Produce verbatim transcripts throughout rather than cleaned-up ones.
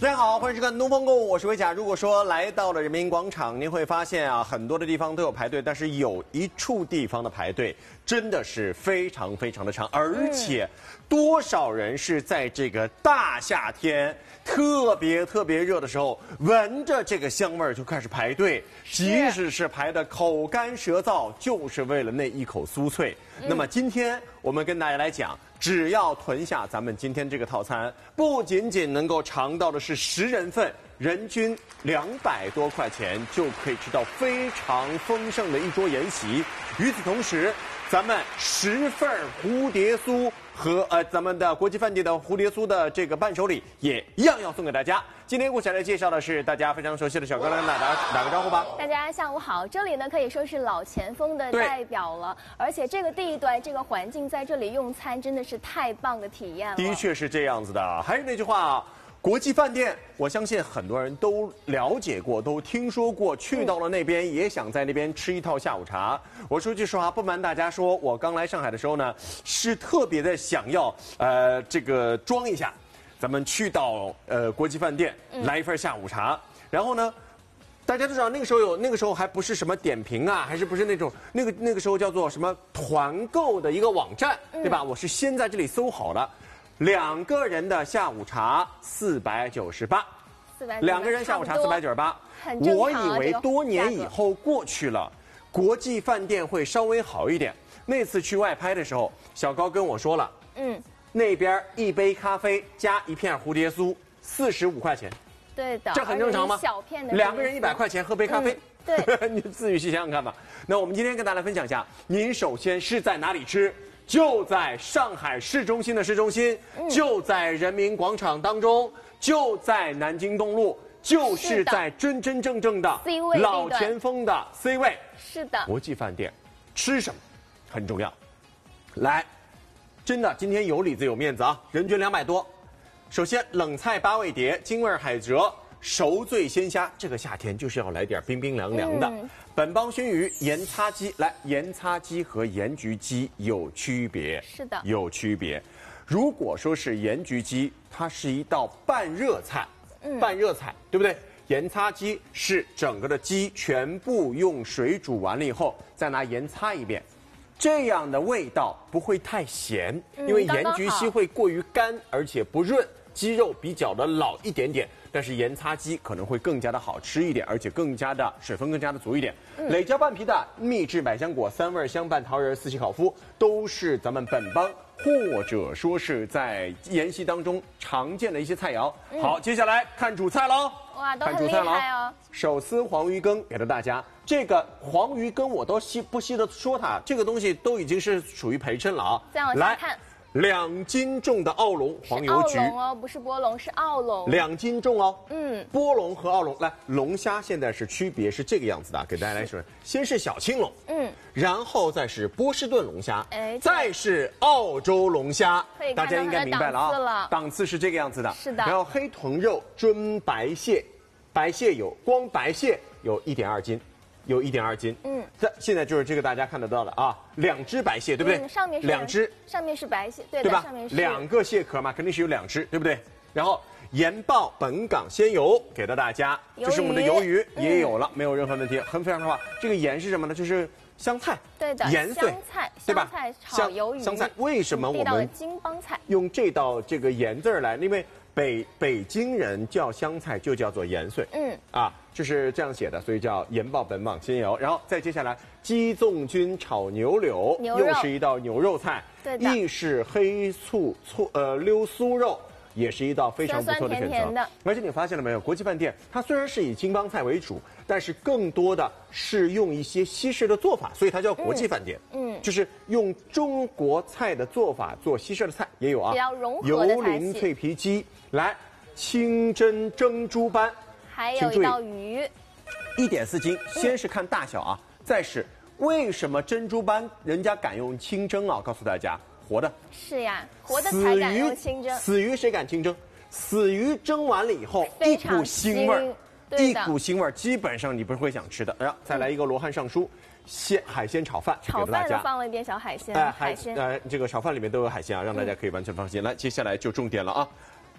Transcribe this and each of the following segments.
大家好，欢迎收看《东风购物》，我是维甲。如果说来到了人民广场，您会发现啊，很多的地方都有排队，但是有一处地方的排队真的是非常非常的长，而且多少人是在这个大夏天特别特别热的时候，闻着这个香味儿就开始排队，即使是排得口干舌燥，就是为了那一口酥脆。嗯、那么今天我们跟大家来讲。只要囤下咱们今天这个套餐，不仅仅能够尝到的是十人份，人均两百多块钱就可以吃到非常丰盛的一桌宴席。与此同时，咱们十份蝴蝶酥和呃咱们的国际饭店的蝴蝶酥的这个伴手礼也一样要送给大家。今天给大家介绍的是大家非常熟悉的小哥来打打打个招呼吧。 大家下午好，这里呢可以说是老前锋的代表了，而且这个地段这个环境在这里用餐真的是太棒的体验了。 的确是这样子的，还是那句话。国际饭店，我相信很多人都了解过，都听说过，去到了那边也想在那边吃一套下午茶。我说句实话，不瞒大家说，我刚来上海的时候呢，是特别的想要呃这个装一下，咱们去到呃国际饭店来一份下午茶，然后呢。大家都知道，那个时候有那个时候还不是什么点评啊，还是不是那种那个那个时候叫做什么团购的一个网站，对吧？我是先在这里搜好了。两个人的下午茶四百九十八，两个人下午茶四百九十八。我以为多年以后过去了，国际饭店会稍微好一点。那次去外拍的时候，小高跟我说了，嗯，那边一杯咖啡加一片蝴蝶酥，四十五块钱。 对的， 这很正常吗？ 小片的， 两个人一百块钱喝杯咖啡。 嗯、对， 你自己去想想看吧。那我们今天跟大家分享一下，您首先是在哪里吃？就在上海市中心的市中心，嗯、就在人民广场当中，就在南京东路，就是在真真正正的老前锋的 C 位。 是的， 国际饭店，吃什么很重要。来，真的，今天有里子有面子啊，人均两百多。首先，冷菜八味碟、京味海蜇、熟醉鲜虾，这个夏天就是要来点冰冰凉凉的。嗯、本帮熏鱼、盐擦鸡，来，盐擦鸡和盐焗鸡有区别， 是的， 有区别。如果说是盐焗鸡，它是一道半热菜，嗯、半热菜，对不对？盐擦鸡是整个的鸡全部用水煮完了以后，再拿盐擦一遍。这样的味道不会太咸， 嗯、 因为盐焗鸡会过于干，而且不润。鸡肉比较的老一点点，但是盐擦鸡可能会更加的好吃一点，而且更加的水分更加的足一点。嗯、磊椒拌皮的秘制百香果、三味香拌桃仁、四喜烤麸，都是咱们本帮或者说是在研习当中常见的一些菜肴。嗯、好，接下来看主菜喽。 哇，都很厉害哦！ 手撕黄鱼羹给了大家，这个黄鱼羹我都稀不稀得说它，这个东西都已经是属于陪衬了啊。 再往下看。 两斤重的澳龙黄油焗， 澳龙哦，不是波龙，是澳龙。 两斤重哦， 嗯， 波龙和澳龙，来，龙虾现在是区别是这个样子的，给大家来说，先是小青龙，嗯，然后再是波士顿龙虾，哎，再是澳洲龙虾，大家应该明白了啊，档次是这个样子的， 是的。 然后黑臀肉、尊白蟹，白蟹有光白蟹有一点二斤。有一点二斤，嗯，这现在就是这个大家看得到的啊，两只白蟹，对不对？ 嗯、上面是两只， 上面是白蟹，对对吧？ 上面是两个蟹壳嘛，肯定是有两只，对不对？然后盐爆本港鲜油给到大家，这是我们的鱿鱼也有了，嗯、没有任何问题。很非常的话，这个盐是什么呢？就是香菜， 对的， 盐碎， 香菜， 对吧？ 香菜炒鱿鱼， 香菜为什么我们京帮菜用这道这个盐字儿来？因为北北京人叫香菜就叫做盐碎，嗯啊。就是这样写的，所以叫盐爆本港鲜油。然后再接下来，鸡纵菌炒牛柳，又是一道牛肉菜。 对的。 意式黑醋醋呃溜酥肉，也是一道非常不错的选择。 酸酸甜甜的。 而且你发现了没有，国际饭店它虽然是以京帮菜为主，但是更多的是用一些西式的做法，所以它叫国际饭店。嗯。嗯就是用中国菜的做法做西式的菜，也有啊。 比较融合的菜系。 油淋脆皮鸡，来清蒸蒸猪斑。 还有一道鱼， 一点四斤。先是看大小啊，嗯、再是为什么珍珠斑人家敢用清蒸啊？告诉大家，活的。 是呀，活的才敢用清蒸。 死鱼谁敢清蒸？死鱼蒸完了以后，一股腥味儿，一股腥味儿，基本上你不会想吃的。然后再来一个罗汉上书，鲜海鲜炒饭， 炒饭放了一点小海鲜， 哎， 海鲜， 呃，这个炒饭里面都有海鲜啊，让大家可以完全放心。来，接下来就重点了啊。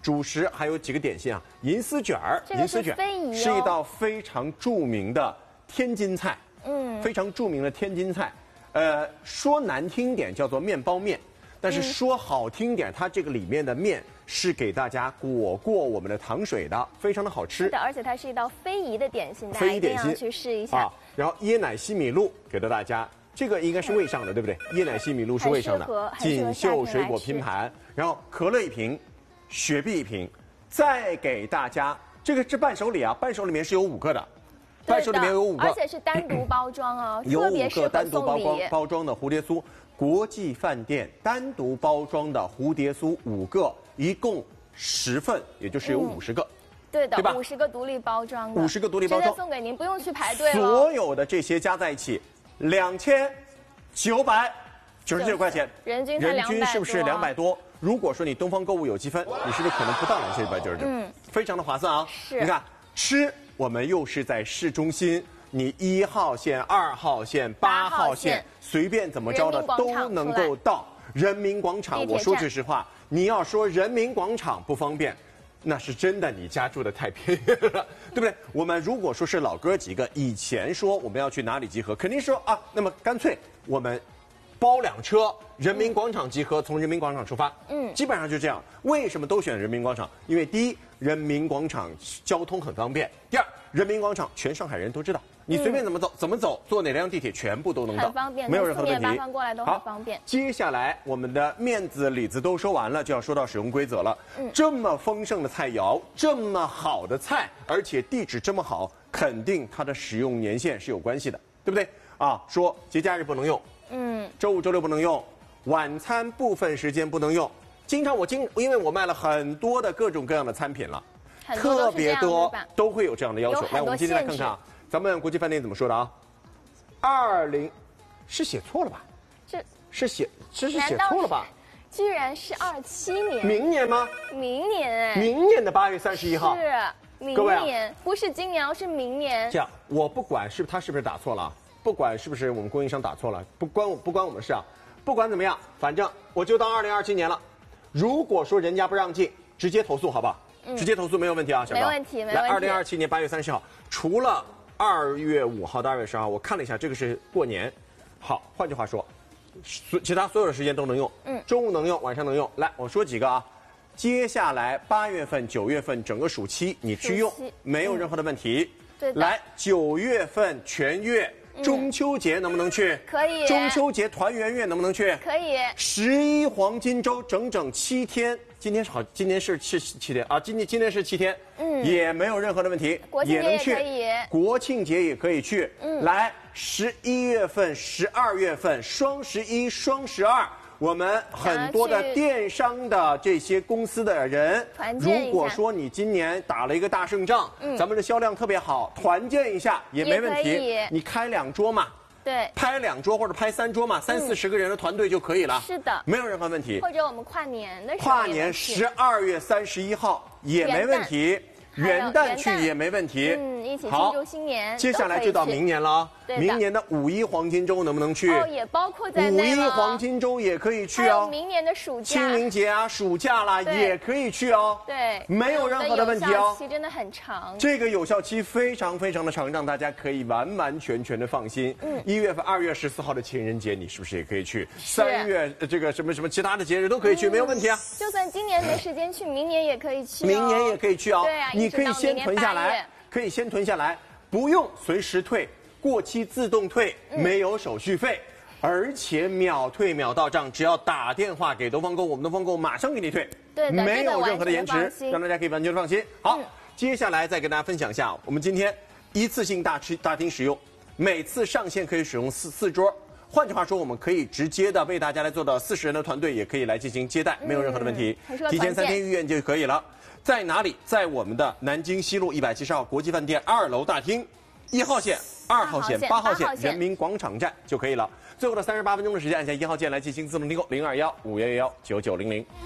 主食还有几个点心啊，银丝卷儿， 银丝卷是一道非常著名的天津菜， 嗯， 非常著名的天津菜。呃，说难听点叫做面包面，但是说好听点，它这个里面的面是给大家裹过我们的糖水的，非常的好吃。 是的，而且它是一道非遗的点心，大家一定要去试一下。啊， 然后椰奶西米露给到大家，这个应该是味上的，对不对？椰奶西米露是味上的，锦绣水果拼盘，然后可乐一瓶，雪碧一瓶，再给大家这个这伴手礼啊，伴手里面是有五个的。伴手里面有五个， 而且是单独包装哦， 有五个单独包装包装的蝴蝶酥，国际饭店单独包装的蝴蝶酥五个，一共十份，也就是有五十个。 嗯、对的， 对吧？ 五十个独立包装的， 五十个独立包装， 直接送给您，不用去排队了。 所有的这些加在一起，两千九百九十九块钱， 人均人均是不是两百多？如果说你东方购物有积分，你是不是可能不到两千九百九十九？嗯，非常的划算啊！ 是， 你看吃。我们又是在市中心，你一号线、二号线、八号线，随便怎么着的都能够到人民广场。我说句实话，你要说人民广场不方便，那是真的你家住的太偏远了，对不对？我们如果说是老哥几个，以前说我们要去哪里集合，肯定说啊，那么干脆我们包两车，人民广场集合，从人民广场出发。嗯，基本上就这样。为什么都选人民广场？因为第一，人民广场交通很方便；第二，人民广场全上海人都知道，你随便怎么走，嗯、怎么走，坐哪辆地铁全部都能到， 很方便， 没有任何问题。 四面八方过来都很方便。 接下来我们的面子里子都说完了，就要说到使用规则了。嗯，这么丰盛的菜肴，这么好的菜，而且地址这么好，肯定它的使用年限是有关系的，对不对？啊，说节假日不能用。嗯，周五、周六不能用，晚餐部分时间不能用。经常我经，因为我卖了很多的各种各样的餐品了，特别多都会有这样的要求。来，我们今天来看看啊，咱们国际饭店怎么说的啊？二零，是写错了吧？ 这是写这是写错了吧？ 居然是二七年， 明年吗？ 明年哎， 明年的八月三十一号是明年，啊、不是今年，是明年。 这样，我不管是他是不是打错了。不管是不是我们供应商打错了，不关我不关我们事啊。不管怎么样，反正我就当二零二七年了。如果说人家不让进，直接投诉好不好？嗯、直接投诉没有问题啊，小高。 没问题，没问题。 来，二零二七年八月三十号，除了二月五号到二月十号，我看了一下，这个是过年。好，换句话说，其他所有的时间都能用。嗯，中午能用，晚上能用。来，我说几个啊。接下来八月份、九月份整个暑期你去用，没有任何的问题。 嗯、对的。 来，九月份全月。中秋节能不能去？ 可以。 中秋节团圆月能不能去？ 可以。 十一黄金周整整七天，今天好，今天是七七天啊，今天今天是七天，嗯，也没有任何的问题， 国庆节也能去， 也可以。 国庆节也可以去。嗯，来，十一月份、十二月份，双十一、双十二。我们很多的电商的这些公司的人，如果说你今年打了一个大胜仗，嗯，咱们的销量特别好，团建一下也没问题。你开两桌嘛， 对， 拍两桌或者拍三桌嘛，三四十个人的团队就可以了。 是的， 没有任何问题。 或者我们跨年的时候， 跨年十二月三十一号也没问题。元旦去也没问题， 嗯，一起庆祝新年。 接下来就到明年了啊，明年的五一黄金周能不能去？ 哦，也包括在内了。 五一黄金周也可以去哦。 明年的暑假、 清明节啊、暑假啦也可以去哦。 对， 没有任何的问题哦。 有效期真的很长。 这个有效期非常非常的长，让大家可以完完全全的放心。嗯，一月份二月十四号的情人节，你是不是也可以去？三月这个什么什么其他的节日都可以去，没有问题啊。 就算今年没时间去，明年也可以去。 明年也可以去哦。 对啊， 你可以先囤下来，可以先囤下来，不用随时退，过期自动退，没有手续费，而且秒退秒到账，只要打电话给东方购，我们东方购马上给你退， 对的， 没有任何的延迟，让大家可以完全放心。好， 嗯、 接下来再跟大家分享一下，我们今天一次性大吃大厅使用，每次上线可以使用四四桌。换句话说，我们可以直接的为大家来做到四十人的团队，也可以来进行接待，没有任何的问题。 嗯、 提前三天预约就可以了。在哪里？在我们的南京西路一百七十号国际饭店二楼大厅，一号线、二号线、八号线人民广场站就可以了。最后的三十八分钟的时间，按下一号键来进行自动订购，零二幺五幺幺幺九九零零。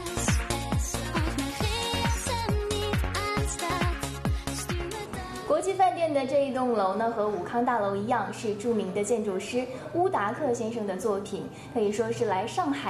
国际饭店的这一栋楼呢，和武康大楼一样，是著名的建筑师乌达克先生的作品，可以说是来上海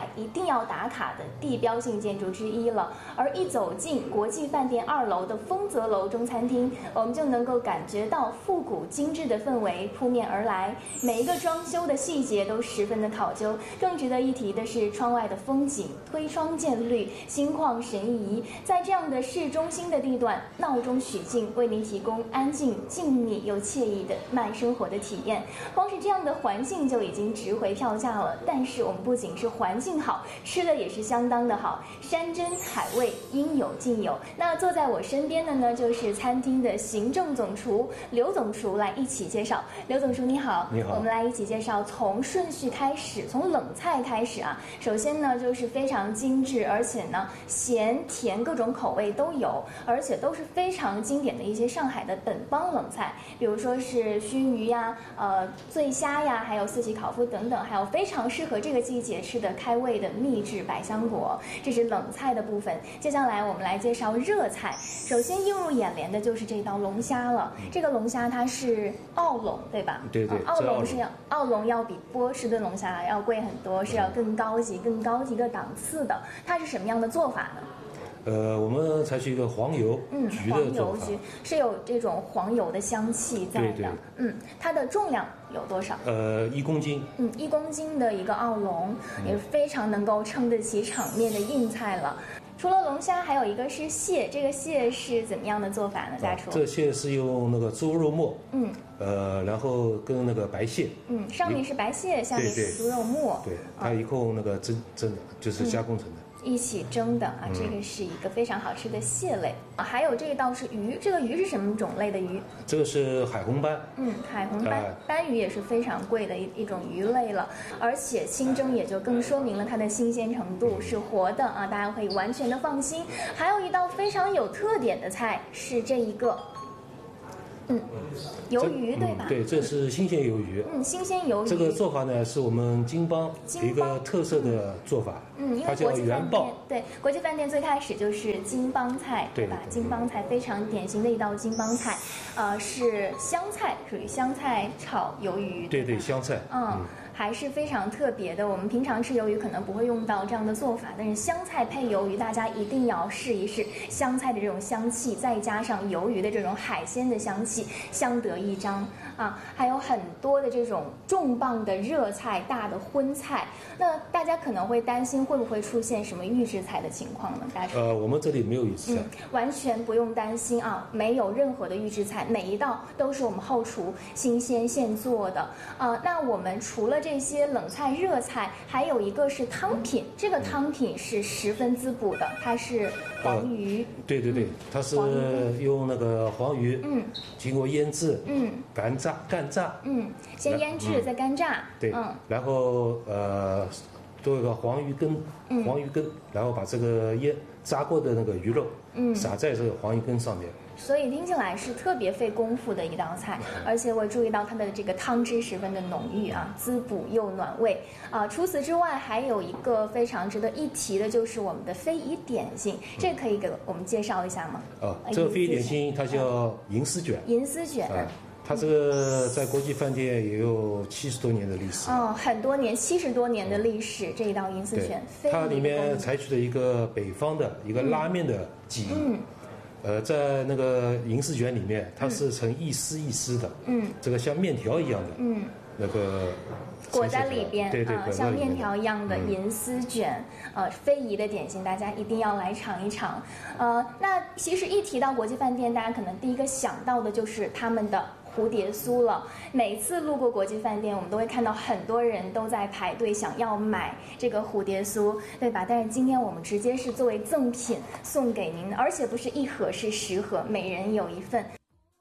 一定要打卡的地标性建筑之一了。而一走进国际饭店二楼的丰泽楼中餐厅，我们就能够感觉到复古精致的氛围扑面而来，每一个装修的细节都十分的考究。更值得一提的是窗外的风景，推窗见绿，心旷神怡。在这样的市中心的地段，闹中取静，为您提供安静、静谧又惬意的慢生活的体验。光是这样的环境就已经值回票价了。但是我们不仅是环境好，吃的也是相当的好，山珍海味应有尽有。那坐在我身边的呢，就是餐厅的行政总厨刘总厨，来一起介绍。刘总厨你好， 你好， 我们来一起介绍，从顺序开始，从冷菜开始啊。首先呢，就是非常精致，而且呢，咸甜各种口味都有，而且都是非常经典的一些上海的本帮冷菜，比如说是熏鱼呀、呃醉虾呀，还有四喜烤麸等等，还有非常适合这个季节吃的开胃的秘制百香果。这是冷菜的部分。接下来我们来介绍热菜。首先映入眼帘的就是这道龙虾了。这个龙虾它是澳龙，对吧？ 对对， 澳龙是要澳龙要比波士顿龙虾要贵很多，是要更高级、更高级的档次的。它是什么样的做法呢？ 呃，我们采取一个黄油嗯， 焗黄的做法， 油焗是有这种黄油的香气在的。 对对嗯，它的重量有多少？ 呃，一公斤。 嗯，一公斤的一个澳龙，也是非常能够撑得起场面的硬菜了。除了龙虾，还有一个是蟹，这个蟹是怎么样的做法呢？大厨？ 这蟹是用那个猪肉末， 嗯， 呃，然后跟那个白蟹， 嗯，上面是白蟹，下面是猪肉末， 对，它一共那个蒸蒸的，就是加工成的。 一起蒸的啊，这个是一个非常好吃的蟹类啊。还有这一道是鱼，这个鱼是什么种类的鱼？ 这个是海红斑。 嗯，海红斑斑鱼也是非常贵的一一种鱼类了，而且清蒸也就更说明了它的新鲜程度，是活的啊，大家可以完全的放心。还有一道非常有特点的菜是这一个。嗯，鱿鱼对吧？ 嗯？对，这是新鲜鱿鱼。 嗯，新鲜鱿鱼。 这个做法呢，是我们金邦一个特色的做法。 嗯，因为它叫原爆。 对，国际饭店最开始就是金邦菜，对吧？金邦菜非常典型的一道金邦菜，呃，是香菜，属于香菜炒鱿鱼。 对对，香菜。 嗯。嗯还是非常特别的。我们平常吃鱿鱼可能不会用到这样的做法，但是香菜配鱿鱼，大家一定要试一试。香菜的这种香气，再加上鱿鱼的这种海鲜的香气，相得益彰啊！还有很多的这种重磅的热菜、大的荤菜。那大家可能会担心会不会出现什么预制菜的情况呢？大家呃，我们这里没有预制菜、 嗯，完全不用担心啊，没有任何的预制菜，每一道都是我们后厨新鲜现做的啊、呃。那我们除了这些冷菜、热菜，还有一个是汤品，这个汤品是十分滋补的，它是黄鱼。 呃、对对对，嗯、它是用那个黄鱼，嗯，经过腌制，嗯，干炸、干炸， 嗯，先腌制、嗯、再干炸， 对，嗯，然后呃。做一个黄鱼根，黄鱼根，嗯、然后把这个腌炸过的那个鱼肉，嗯，撒在这个黄鱼根上面。 所以听起来是特别费功夫的一道菜，而且我注意到它的这个汤汁十分的浓郁啊，滋补又暖胃啊。除此之外，还有一个非常值得一提的，就是我们的非遗点心，这个可以给我们介绍一下吗？ 哦，这个非遗点心它叫银丝卷。 银丝卷。 啊它这个在国际饭店也有七十多年的历史哦，很多年，七十多年的历史。嗯、这一道银丝卷， 它里面采取了一个北方的一个拉面的技艺。嗯，呃，在那个银丝卷里面，它是成一丝一丝的。嗯，这个像面条一样的。嗯，那个。 裹在里边， 对对， 啊、呃，像面条一样的银丝卷，嗯、呃，非遗的点心，大家一定要来尝一尝。呃，那其实一提到国际饭店，大家可能第一个想到的就是他们的蝴蝶酥了。每次路过国际饭店，我们都会看到很多人都在排队想要买这个蝴蝶酥，对吧？但是今天我们直接是作为赠品送给您，而且不是一盒，是十盒，每人有一份。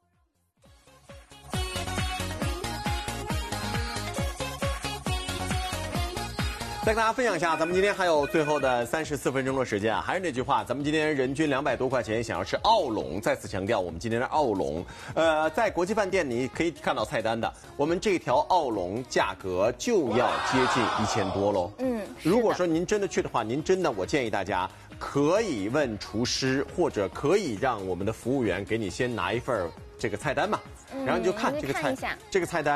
再跟大家分享一下，咱们今天还有最后的三十四分钟的时间啊，还是那句话，咱们今天人均两百多块钱想要吃澳龙，再次强调我们今天的澳龙，呃，在国际饭店你可以看到菜单的，我们这条澳龙价格就要接近一千多喽。嗯，如果说您真的去的话，您真的我建议大家可以问厨师，或者可以让我们的服务员给你先拿一份这个菜单嘛，然后你就看这个菜这个菜单。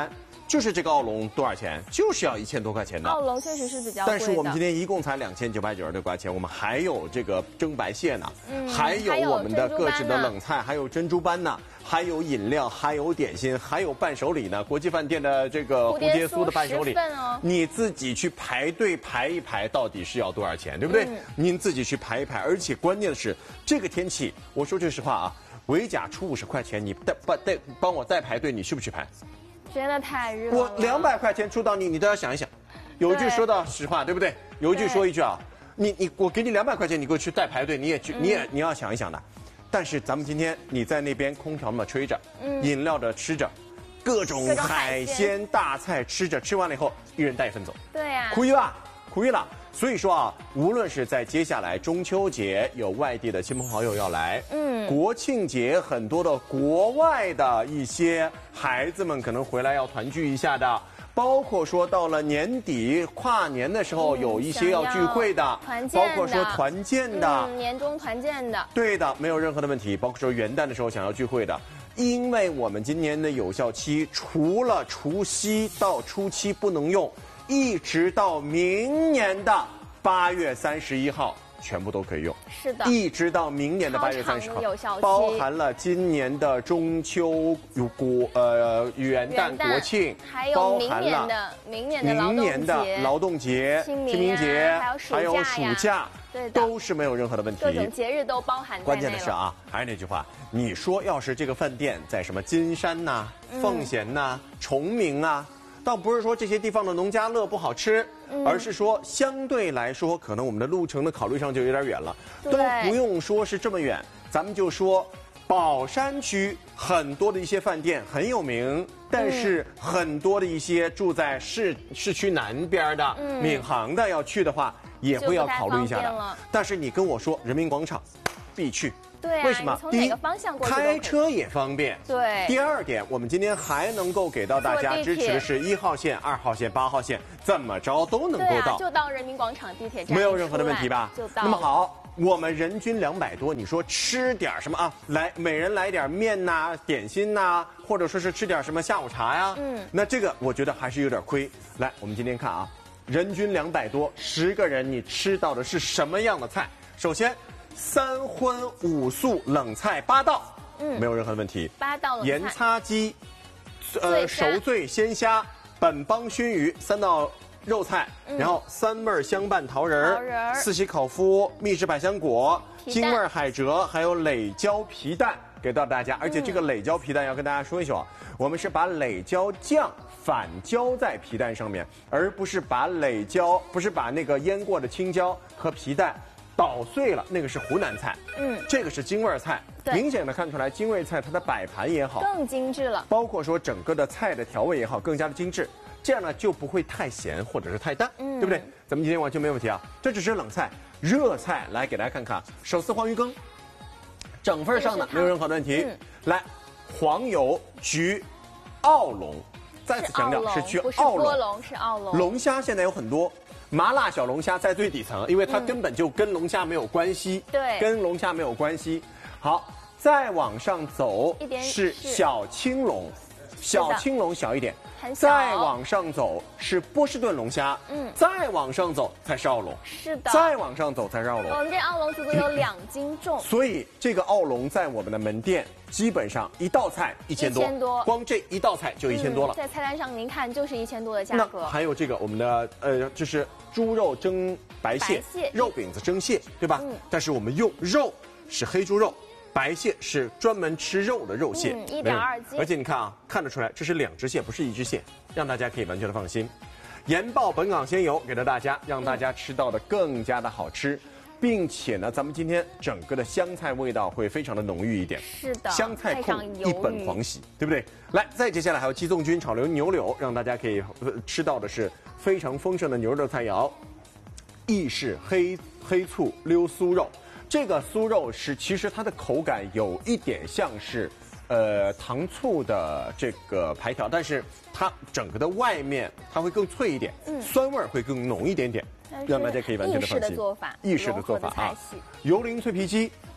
就是这个奥龙多少钱？就是要一千多块钱的。 奥龙确实是比较贵的。 但是我们今天一共才两千九百九十六块钱，我们还有这个蒸白蟹呢，嗯，还有我们的各式的冷菜，还有珍珠斑呢，还有饮料，还有点心，还有伴手礼呢。国际饭店的这个蝴蝶酥的伴手礼， 哦、 你自己去排队排一排，到底是要多少钱，对不对？嗯、您自己去排一排，而且关键的是这个天气，我说句实话啊，维甲出五十块钱，你带帮带帮我代排队，你去不去排？ 真的太热了。 我两百块钱出到你，你都要想一想。有一句说到实话，对不对？有一句说一句啊，你你我给你两百块钱，你给我去代排队，你也去，你也你要想一想的。但是咱们今天你在那边空调嘛吹着，嗯，饮料的吃着，各种海鲜大菜吃着，吃完了以后一人带一份走。 对呀、啊。 苦于了，苦于了。所以说啊，无论是在接下来中秋节有外地的亲朋好友要来，嗯，国庆节很多的国外的一些孩子们可能回来要团聚一下的，包括说到了年底跨年的时候有一些要聚会的， 嗯、 包括说团建的， 嗯，年终团建的， 对的，没有任何的问题。包括说元旦的时候想要聚会的，因为我们今年的有效期除了除夕到初七不能用。一直到明年的八月三十一号，全部都可以用。 是的， 一直到明年的八月三十号，包含了今年的中秋、国呃元旦、国庆， 还有明年的明年的明年的劳动节、 清明节， 还有暑假， 对， 都是没有任何的问题。 各种节日都包含在内了。 关键的是啊，还是那句话，你说要是这个饭店在什么金山呐、奉贤呐、崇明啊。倒不是说这些地方的农家乐不好吃，嗯、而是说相对来说，可能我们的路程的考虑上就有点远了，都不用说是这么远，咱们就说宝山区很多的一些饭店很有名，但是很多的一些住在市市区南边的、嗯、闵行的要去的话，也会要考虑一下的。但是你跟我说人民广场，必去。 对啊， 为什么？ 第一， 开车也方便。 对。 第二点，我们今天还能够给到大家支持的是一号线、二号线、八号线，怎么着都能够到。 对啊，就到人民广场地铁站， 没有任何的问题吧？ 就到。 那么好，我们人均两百多，你说吃点什么啊？来，每人来点面呐、啊、点心呐、啊，或者说是吃点什么下午茶呀？嗯。那这个我觉得还是有点亏。来，我们今天看啊，人均两百多，十个人你吃到的是什么样的菜？首先。三荤五素冷菜八道，嗯，没有任何问题。 八道冷菜， 盐擦鸡，呃，熟醉鲜虾，本帮熏鱼，三道肉菜，嗯、然后三味香拌桃仁儿，四喜烤麸，秘制百香果，京味海蜇，还有磊椒皮蛋给到大家。而且这个磊椒皮蛋要跟大家说一说，嗯、我们是把磊椒酱反浇在皮蛋上面，而不是把磊椒，不是把那个腌过的青椒和皮蛋。捣碎了，那个是湖南菜，嗯，这个是京味菜，明显的看出来京味菜它的摆盘也好， 更精致了， 包括说整个的菜的调味也好，更加的精致，这样呢就不会太咸或者是太淡，嗯，对不对？咱们今天完全没问题啊，这只是冷菜，热菜来给大家看看，手撕黄鱼羹，整份上的没有任何的问题，嗯、来黄油焗澳龙，再次强调是焗澳龙， 龙是澳龙， 龙虾现在有很多。麻辣小龙虾在最底层，因为它根本就跟龙虾没有关系， 对、嗯， 跟龙虾没有关系。好，再往上走是小青龙，小青龙小一点，再往上走是波士顿龙虾，嗯，再往上走才是澳龙， 是的， 再往上走才是澳龙。 我们这澳龙足足有两斤重， 所以这个澳龙在我们的门店基本上一道菜一千多， 一千多， 光这一道菜就一千多了、 嗯。在菜单上您看就是一千多的价格。 那还有这个我们的呃，就是猪肉蒸白蟹， 白蟹肉饼子蒸蟹，对吧？嗯。但是我们用肉是黑猪肉。白蟹是专门吃肉的肉蟹， 一点二斤。 而且你看啊，看得出来这是两只蟹，不是一只蟹，让大家可以完全的放心。盐爆本港鲜油给到大家，让大家吃到的更加的好吃，并且呢，咱们今天整个的香菜味道会非常的浓郁一点。 是的， 香菜控一本狂喜，对不对？来，再接下来还有鸡枞菌炒牛牛柳，让大家可以吃到的是非常丰盛的牛肉菜肴。意式黑黑醋溜酥肉。这个酥肉是，其实它的口感有一点像是，呃，糖醋的这个排条，但是它整个的外面它会更脆一点，嗯，酸味会更浓一点点，让大家可以完全的放心。 意式的做法， 意式的做法啊，油淋脆皮鸡，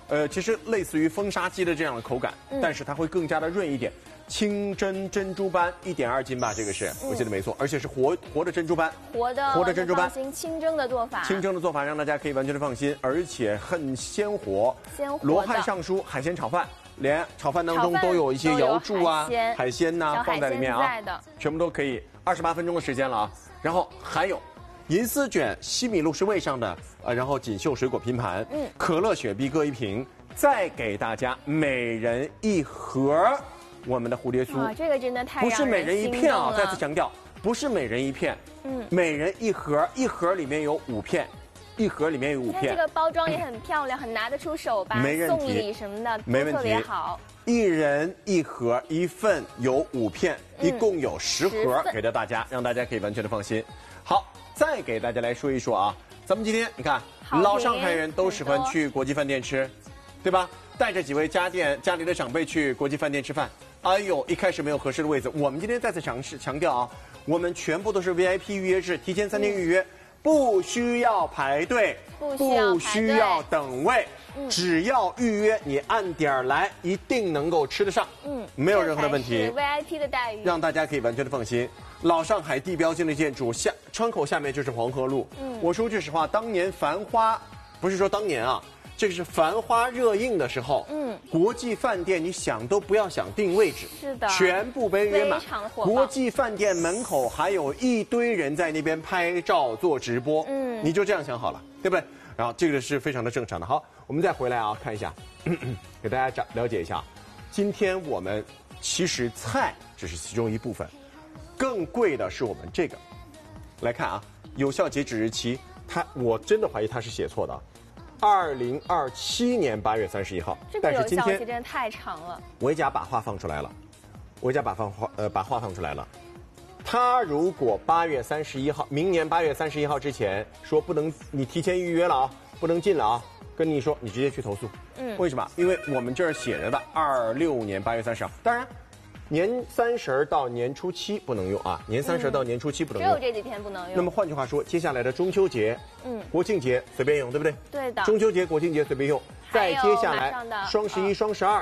呃，其实类似于风沙鸡的这样的口感，嗯、但是它会更加的润一点。清真珍珠斑一点二斤吧，这个是、嗯、我记得没错，而且是活活的珍珠斑， 活的活的珍珠斑， 清蒸的做法， 清蒸的做法让大家可以完全的放心，而且很鲜活。 鲜活的罗汉上书海鲜炒饭，连炒饭当中都有一些瑶柱啊、海鲜呐、啊、放在里面啊，全部都可以。二十八分钟的时间了啊，然后还有银丝卷西米露是味上的，呃，然后锦绣水果拼盘，嗯，可乐雪碧各一瓶，再给大家每人一盒。我们的蝴蝶酥， 哇，这个真的太不是每人一片啊！再次强调，不是每人一片，嗯，每人一盒，一盒里面有五片，一盒里面有五片。 这个包装也很漂亮，很拿得出手吧？ 没问题， 送礼什么的没问题， 特别好。 一人一盒，一份有五片，一共有十盒给到大家，让大家可以完全的放心。好，再给大家来说一说啊，咱们今天你看，老上海人都喜欢去国际饭店吃，对吧？带着几位家店家里的长辈去国际饭店吃饭。哎呦，一开始没有合适的位子，我们今天再次强势强调啊，我们全部都是 V I P 预约制，提前三天预约，嗯、不需要排队， 不需要, 不需要等位，嗯、只要预约，你按点来，一定能够吃得上，嗯，没有任何的问题。 V I P 的待遇， 让大家可以完全的放心。老上海地标性的建筑，下窗口下面就是黄河路。嗯，我说句实话，当年繁花，不是说当年啊。这个是繁花热映的时候，嗯，国际饭店你想都不要想定位置， 是的， 全部被约满。 非常火爆。 国际饭店门口还有一堆人在那边拍照做直播，嗯，你就这样想好了，对不对？然后这个是非常的正常的。好，我们再回来啊，看一下，咳咳给大家讲了解一下。今天我们其实菜只是其中一部分，更贵的是我们这个。来看啊，有效截止日期，它我真的怀疑它是写错的。二零二七年八月三十一号， 这个有效期真的太长了。 维嘉把话放出来了，维嘉把放话呃把话放出来了。他如果八月三十一号，明年八月三十一号之前说不能，你提前预约了啊，不能进了啊，跟你说你直接去投诉。嗯，为什么？因为我们这儿写着的二六年八月三十号，当然。年三十到年初七不能用啊，年三十到年初七不能用， 只有这几天不能用。 那么换句话说，接下来的中秋节、嗯，国庆节随便用，对不对？ 对的。 中秋节、国庆节随便用，再接下来双十一、双十二